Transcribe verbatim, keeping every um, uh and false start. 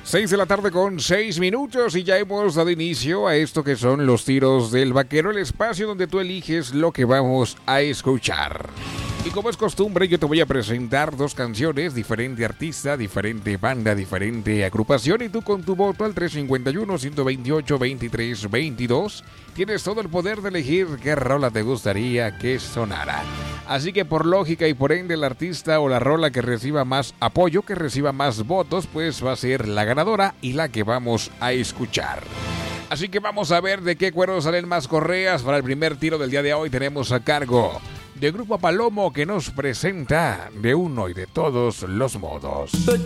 seis de la tarde con seis minutos y ya hemos dado inicio a esto que son los tiros del vaquero, el espacio donde tú eliges lo que vamos a escuchar. Y como es costumbre, yo te voy a presentar dos canciones, diferente artista, diferente banda, diferente agrupación, y tú con tu voto al tres cinco uno, uno dos ocho, veintitrés veintidós tienes todo el poder de elegir qué rola te gustaría que sonara. Así que por lógica y por ende el artista o la rola que reciba más apoyo, que reciba más votos, pues va a ser la ganadora y la que vamos a escuchar. Así que vamos a ver de qué cuero salen más correas. Para el primer tiro del día de hoy tenemos a cargo de Grupo Palomo, que nos presenta De uno y de todos los modos.